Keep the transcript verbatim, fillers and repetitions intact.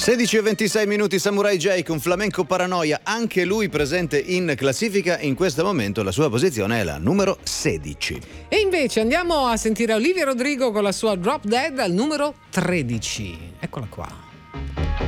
sedici e ventisei minuti, Samurai J con Flamenco Paranoia, anche lui presente in classifica. In questo momento la sua posizione è la numero sedici. E invece andiamo a sentire Olivia Rodrigo con la sua Drop Dead al numero tredici. Eccola qua.